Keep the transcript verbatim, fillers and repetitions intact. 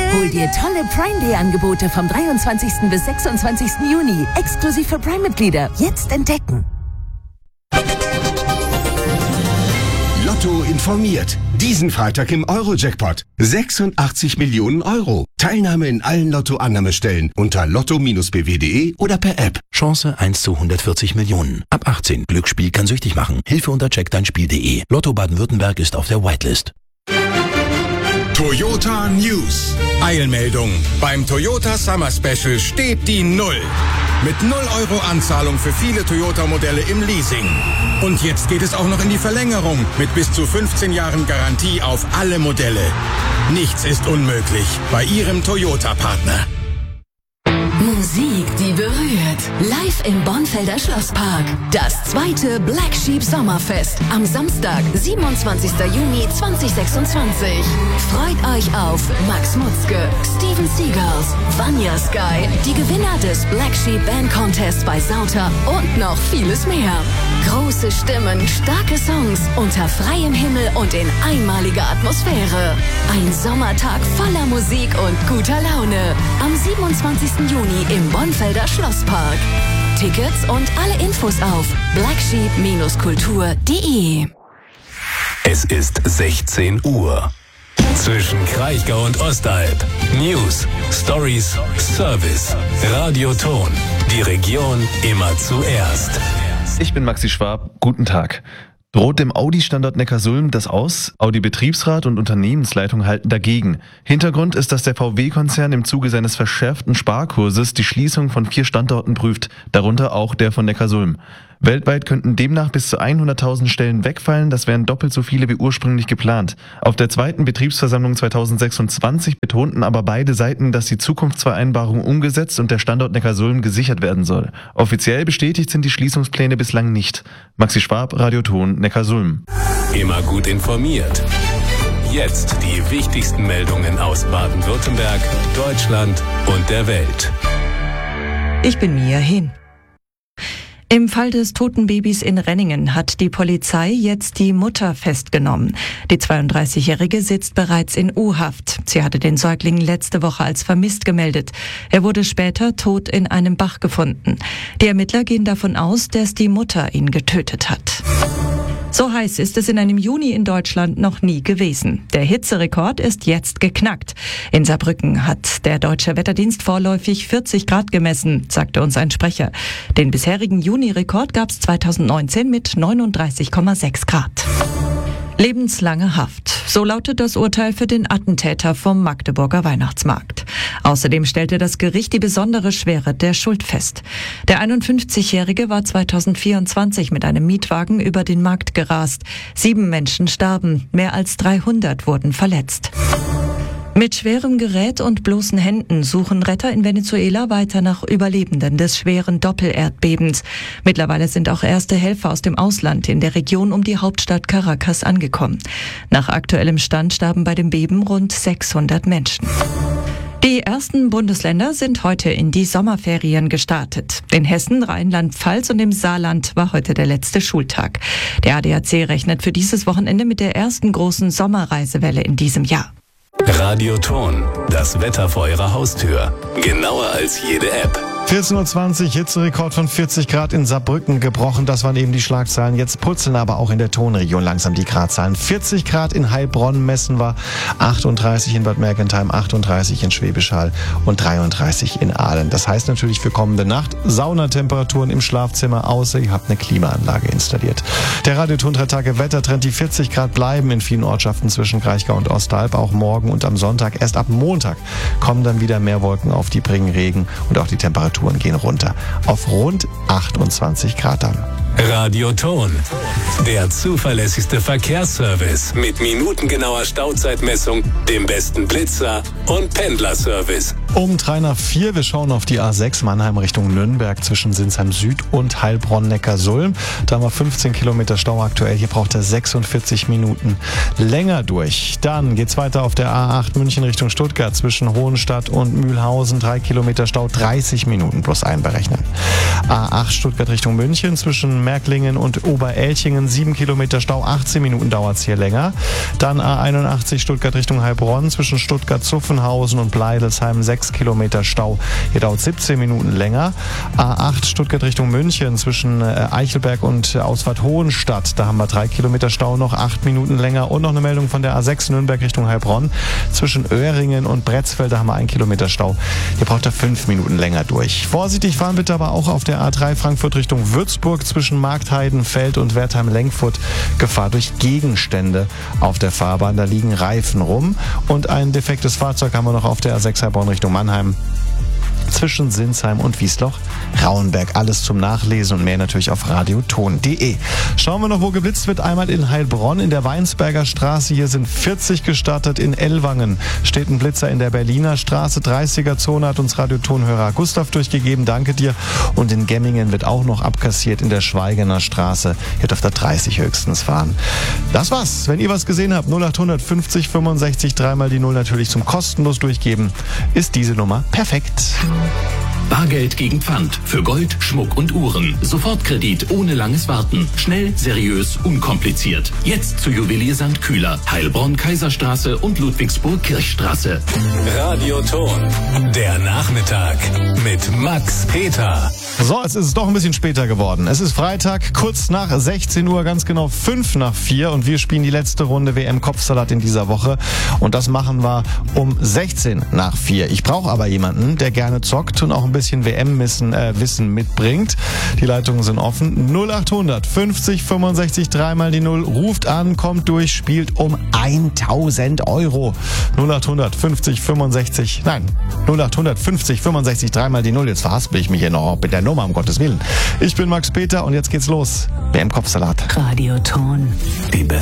Hol dir tolle Prime Day Angebote vom dreiundzwanzigsten bis sechsundzwanzigsten Juni. Exklusiv für Prime-Mitglieder. Jetzt entdecken. Lotto informiert. Diesen Freitag im Euro-Jackpot. sechsundachtzig Millionen Euro. Teilnahme in allen Lotto-Annahmestellen unter lotto Bindestrich b w punkt d e oder per App. Chance eins zu hundertvierzig Millionen. Ab achtzehn. Glücksspiel kann süchtig machen. Hilfe unter check dein Spiel punkt de. Lotto Baden-Württemberg ist auf der Whitelist. Toyota News. Eilmeldung. Beim Toyota Summer Special steht die Null. Mit null Euro Anzahlung für viele Toyota-Modelle im Leasing. Und jetzt geht es auch noch in die Verlängerung mit bis zu fünfzehn Jahren Garantie auf alle Modelle. Nichts ist unmöglich bei Ihrem Toyota-Partner. Musik, die berührt. Live im Bonfelder Schlosspark. Das zweite Black Sheep Sommerfest. Am Samstag, siebenundzwanzigsten Juni zweitausendsechsundzwanzig. Freut euch auf Max Mutzke, Steven Seagals, Vanya Sky, die Gewinner des Black Sheep Band Contest bei Sauter und noch vieles mehr. Große Stimmen, starke Songs, unter freiem Himmel und in einmaliger Atmosphäre. Ein Sommertag voller Musik und guter Laune. Am siebenundzwanzigsten Juni im Bonfelder Schlosspark. Tickets und alle Infos auf black sheep Bindestrich kultur punkt de. Es ist sechzehn Uhr. Zwischen Kraichgau und Ostalb. News, Stories, Service. Radioton. Die Region immer zuerst. Ich bin Maxi Schwab. Guten Tag. Droht dem Audi-Standort Neckarsulm das aus? Audi-Betriebsrat und Unternehmensleitung halten dagegen. Hintergrund ist, dass der V W-Konzern im Zuge seines verschärften Sparkurses die Schließung von vier Standorten prüft, darunter auch der von Neckarsulm. Weltweit könnten demnach bis zu hunderttausend Stellen wegfallen, das wären doppelt so viele wie ursprünglich geplant. Auf der zweiten Betriebsversammlung zweitausendsechsundzwanzig betonten aber beide Seiten, dass die Zukunftsvereinbarung umgesetzt und der Standort Neckarsulm gesichert werden soll. Offiziell bestätigt sind die Schließungspläne bislang nicht. Maxi Schwab, Radioton, Neckarsulm. Immer gut informiert. Jetzt die wichtigsten Meldungen aus Baden-Württemberg, Deutschland und der Welt. Ich bin Mia Hin. Im Fall des toten Babys in Renningen hat die Polizei jetzt die Mutter festgenommen. Die zweiunddreißigjährige sitzt bereits in U-Haft. Sie hatte den Säugling letzte Woche als vermisst gemeldet. Er wurde später tot in einem Bach gefunden. Die Ermittler gehen davon aus, dass die Mutter ihn getötet hat. So heiß ist es in einem Juni in Deutschland noch nie gewesen. Der Hitzerekord ist jetzt geknackt. In Saarbrücken hat der Deutsche Wetterdienst vorläufig vierzig Grad gemessen, sagte uns ein Sprecher. Den bisherigen Juni-Rekord gab es zweitausendneunzehn mit neununddreißig Komma sechs Grad. Lebenslange Haft. So lautet das Urteil für den Attentäter vom Magdeburger Weihnachtsmarkt. Außerdem stellte das Gericht die besondere Schwere der Schuld fest. Der einundfünfzigjährige war zweitausendvierundzwanzig mit einem Mietwagen über den Markt gerast. Sieben Menschen starben, mehr als dreihundert wurden verletzt. Mit schwerem Gerät und bloßen Händen suchen Retter in Venezuela weiter nach Überlebenden des schweren Doppelerdbebens. Mittlerweile sind auch erste Helfer aus dem Ausland in der Region um die Hauptstadt Caracas angekommen. Nach aktuellem Stand starben bei dem Beben rund sechshundert Menschen. Die ersten Bundesländer sind heute in die Sommerferien gestartet. In Hessen, Rheinland-Pfalz und im Saarland war heute der letzte Schultag. Der A D A C rechnet für dieses Wochenende mit der ersten großen Sommerreisewelle in diesem Jahr. Radioton, das Wetter vor Ihrer Haustür. Genauer als jede App. vierzehn Uhr zwanzig, Hitzerekord von vierzig Grad in Saarbrücken gebrochen. Das waren eben die Schlagzeilen. Jetzt purzeln aber auch in der Tonregion langsam die Gradzahlen. vierzig Grad in Heilbronn messen wir, achtunddreißig in Bad Mergentheim, achtunddreißig in Schwäbisch Hall und dreiunddreißig in Aalen. Das heißt natürlich für kommende Nacht Saunatemperaturen im Schlafzimmer, außer ihr habt eine Klimaanlage installiert. Der Radioton drei Tage Wettertrend, die vierzig Grad bleiben in vielen Ortschaften zwischen Kraichgau und Ostalb, auch morgen und am Sonntag. Erst ab Montag kommen dann wieder mehr Wolken auf, die bringen Regen und auch die Temperaturen gehen runter auf rund achtundzwanzig Grad dann. Radioton, der zuverlässigste Verkehrsservice mit minutengenauer Stauzeitmessung, dem besten Blitzer und Pendlerservice. Um drei nach vier, wir schauen auf die A sechs Mannheim Richtung Nürnberg zwischen Sinsheim Süd und Heilbronn-Neckarsulm. Da haben wir fünfzehn Kilometer Stau aktuell, hier braucht er sechsundvierzig Minuten länger durch. Dann geht's weiter auf der A acht München Richtung Stuttgart zwischen Hohenstadt und Mühlhausen, drei Kilometer Stau, dreißig Minuten plus einberechnen. A acht Stuttgart Richtung München zwischen Märklingen und Oberelchingen sieben Kilometer Stau, achtzehn Minuten dauert es hier länger. Dann A einundachtzig Stuttgart Richtung Heilbronn zwischen Stuttgart-Zuffenhausen und Bleidelsheim sechs Kilometer Stau. Hier dauert siebzehn Minuten länger. A acht Stuttgart Richtung München zwischen Eichelberg und Ausfahrt Hohenstadt. Da haben wir drei Kilometer Stau noch, acht Minuten länger. Und noch eine Meldung von der A sechs Nürnberg Richtung Heilbronn. Zwischen Öhringen und Bretzfeld, da haben wir ein Kilometer Stau. Hier braucht er fünf Minuten länger durch. Vorsichtig fahren bitte aber auch auf der A drei Frankfurt Richtung Würzburg zwischen Marktheidenfeld und Wertheim-Lenkfurt. Gefahr durch Gegenstände auf der Fahrbahn. Da liegen Reifen rum. Und ein defektes Fahrzeug haben wir noch auf der A sechs Heilbronn Richtung Mannheim. Zwischen Sinsheim und Wiesloch-Rauenberg. Alles zum Nachlesen und mehr natürlich auf radioton punkt de. Schauen wir noch, wo geblitzt wird. Einmal in Heilbronn in der Weinsberger Straße. Hier sind vierzig gestartet. In Ellwangen steht ein Blitzer in der Berliner Straße. dreißiger-Zone hat uns Radiotonhörer Gustav durchgegeben. Danke dir. Und in Gemmingen wird auch noch abkassiert in der Schweigener Straße. Hier dürft ihr dreißig höchstens fahren. Das war's. Wenn ihr was gesehen habt, null acht fünfzig fünfundsechzig, dreimal die Null natürlich zum kostenlos durchgeben, ist diese Nummer perfekt. Bargeld gegen Pfand. Für Gold, Schmuck und Uhren. Sofortkredit ohne langes Warten. Schnell, seriös, unkompliziert. Jetzt zu Juwelier Sankt Kühler, Heilbronn, Kaiserstraße und Ludwigsburg Kirchstraße. Radioton. Der Nachmittag mit Max Peter. So, jetzt ist es doch ein bisschen später geworden. Es ist Freitag, kurz nach sechzehn Uhr, ganz genau fünf nach vier und wir spielen die letzte Runde W M-Kopfsalat in dieser Woche und das machen wir um sechzehn nach vier. Ich brauche aber jemanden, der gerne zockt und auch ein bisschen W M-Wissen äh, Wissen mitbringt. Die Leitungen sind offen. null acht fünfzig fünfundsechzig, dreimal die Null. Ruft an, kommt durch, spielt um tausend Euro. null acht fünfzig fünfundsechzig, nein, null acht fünfzig fünfundsechzig, dreimal die Null. Jetzt verhaspel ich mich hier noch mit der Nummer, um Gottes Willen. Ich bin Max Peter und jetzt geht's los. W M-Kopfsalat. Radioton. Die